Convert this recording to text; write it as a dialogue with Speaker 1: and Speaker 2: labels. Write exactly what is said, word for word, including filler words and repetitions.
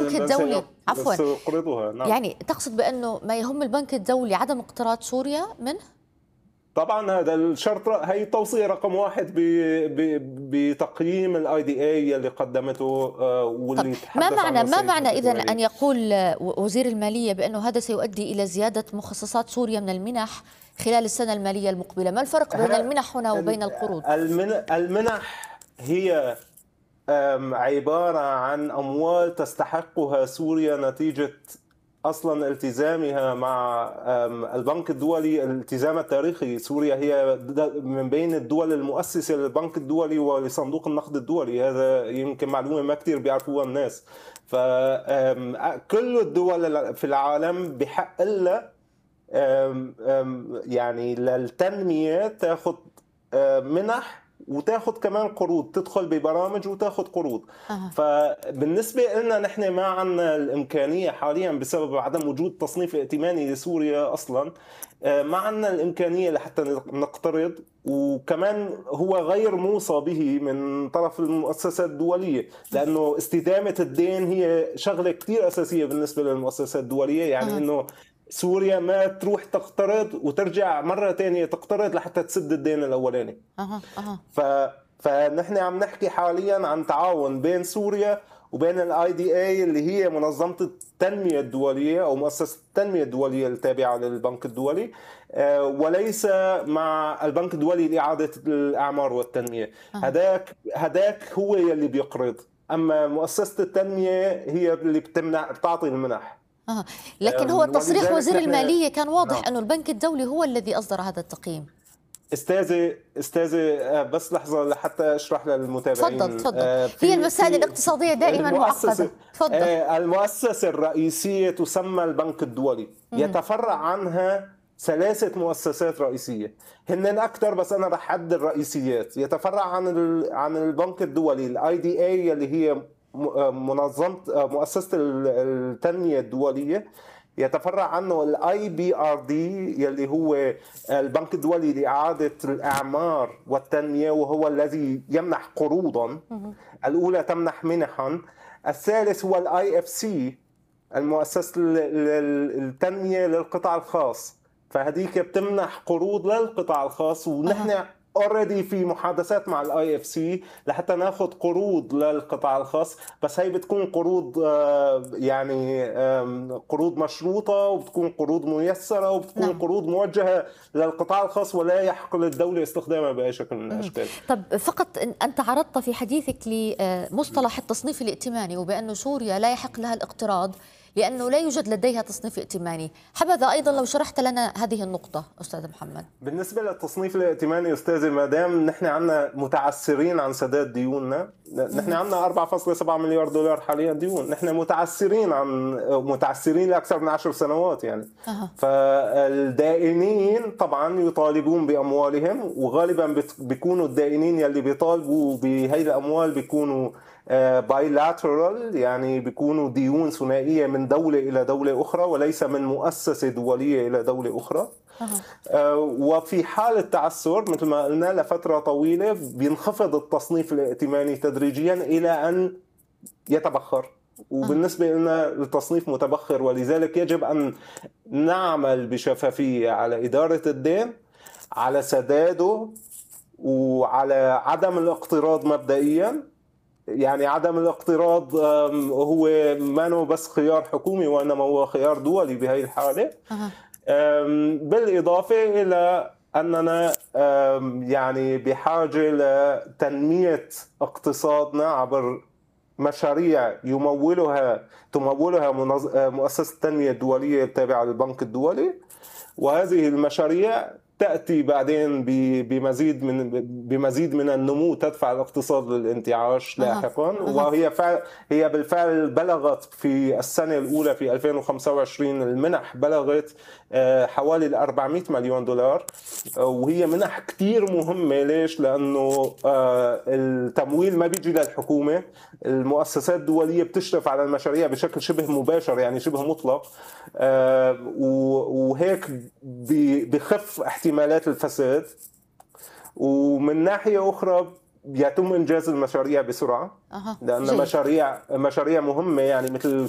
Speaker 1: البنك الدولي عفوا
Speaker 2: سيقرضها. نعم.
Speaker 1: يعني تقصد بأنه ما يهم البنك الدولي عدم اقتراض سوريا منه؟
Speaker 2: طبعا هذا الشرط، هي التوصية رقم واحد بتقييم الاي دي اي اللي قدمته واللي
Speaker 1: ما معنى ما معنى اذا ان يقول وزير المالية بأنه هذا سيؤدي الى زيادة مخصصات سوريا من المنح خلال السنة المالية المقبلة؟ ما الفرق بين المنح هنا وبين القروض؟
Speaker 2: المنح هي عبارة عن أموال تستحقها سوريا نتيجة أصلا التزامها مع البنك الدولي، الالتزام التاريخي. سوريا هي من بين الدول المؤسسة للبنك الدولي ولصندوق النقد الدولي، هذا يمكن معلومة ما كتير بيعرفوها الناس. فكل الدول في العالم بحق لها يعني للتنمية تاخد منح وتاخد كمان قروض، تدخل ببرامج وتاخد قروض. أه. فبالنسبة لنا نحن ما عندنا الإمكانية حاليا بسبب عدم وجود تصنيف ائتماني لسوريا أصلا، ما عندنا الإمكانية لحتى نقترض، وكمان هو غير موصى به من طرف المؤسسات الدولية، لأنه استدامة الدين هي شغلة كتير أساسية بالنسبة للمؤسسات الدولية. يعني أه. إنه سوريا ما تروح تقترض وترجع مرة تانية تقترض لحتى تسد الدين الأولاني.
Speaker 1: أه أه.
Speaker 2: ف... فنحن عم نحكي حاليا عن تعاون بين سوريا وبين الاي دي اي اللي هي منظمة التنمية الدولية أو مؤسسة التنمية الدولية التابعة للبنك الدولي، وليس مع البنك الدولي لإعادة الأعمار والتنمية. هداك هداك هو يلي بيقرض، أما مؤسسة التنمية هي اللي بتمنع بتعطي المنح.
Speaker 1: آه. لكن هو تصريح وزير المالية كان واضح نعم. أنه البنك الدولي هو الذي أصدر هذا التقييم.
Speaker 2: استاذي استاذي بس لحظه لحتى اشرح للمتابعين.
Speaker 1: تفضل تفضل. هي المسائل الاقتصاديه دائما معقده. تفضل.
Speaker 2: المؤسسه الرئيسيه تسمى البنك الدولي، يتفرع عنها ثلاثه مؤسسات رئيسيه، هن اكثر بس انا رح اعد الرئيسيات. يتفرع عن عن البنك الدولي الاي دي اي اللي هي منظمه مؤسسه التنميه الدوليه، يتفرع عنه الاي بي ار دي يلي هو البنك الدولي لإعادة الأعمار والتنمية، وهو الذي يمنح قروضا. الأولى تمنح منحا. الثالث هو الاي اف سي، المؤسسة التنمية للقطاع الخاص، فهديك بتمنح قروض للقطاع الخاص، ونحن اوريدي في محادثات مع الاي اف سي لحتى ناخذ قروض للقطاع الخاص، بس هي بتكون قروض يعني قروض مشروطه، وبتكون قروض ميسره، وبتكون نعم. قروض موجهه للقطاع الخاص ولا يحق للدوله استخدامها باي شكل من الاشكال.
Speaker 1: طب فقط انت عرضت في حديثك لمصطلح التصنيف الائتماني وبانه سوريا لا يحق لها الاقتراض لأنه لا يوجد لديها تصنيف ائتماني، حبذا أيضا لو شرحت لنا هذه النقطة أستاذ محمد.
Speaker 2: بالنسبة للتصنيف الائتماني أستاذي، ما دام نحن عندنا متعسرين عن سداد ديوننا، نحن عندنا أربعة فاصلة سبعة مليار دولار حاليا ديون، نحن متعسرين عن متعسرين لأكثر من عشر سنوات يعني. أه. فالدائنين طبعا يطالبون بأموالهم، وغالبا بيكونوا الدائنين يلي بيطالبوا بهي الأموال بيكونوا بايلاترال، يعني بيكونوا ديون ثنائية من دولة إلى دولة أخرى وليس من مؤسسة دولية إلى دولة أخرى. أه. وفي حال التعثر مثل ما قلنا لفترة طويلة بينخفض التصنيف الائتماني تدريجيا إلى أن يتبخر، وبالنسبة لنا التصنيف متبخر، ولذلك يجب أن نعمل بشفافية على إدارة الدين، على سداده، وعلى عدم الاقتراض مبدئيا. يعني عدم الاقتراض هو ما بس خيار حكومي وإنما هو خيار دولي بهذه الحالة. أه. بالإضافة إلى أننا يعني بحاجة لتنمية اقتصادنا عبر مشاريع يمولها تمولها مؤسسة التنمية الدولية التابعة للبنك الدولي، وهذه المشاريع تأتي بعدين بمزيد من بمزيد من النمو، تدفع الاقتصاد للانتعاش لاحقا. أه. وهي فعل هي بالفعل بلغت في السنة الأولى في ألفين وخمسة وعشرين المنح بلغت حوالي أربعمئة مليون دولار، وهي منح كتير مهمة. ليش؟ لأنه التمويل ما بيجي للحكومة، المؤسسات الدولية بتشرف على المشاريع بشكل شبه مباشر، يعني شبه مطلق، وهيك بخف احتمالات الفساد. ومن ناحية أخرى يتم إنجاز المشاريع بسرعة، أه. لأن جيد. مشاريع مشاريع مهمة، يعني مثل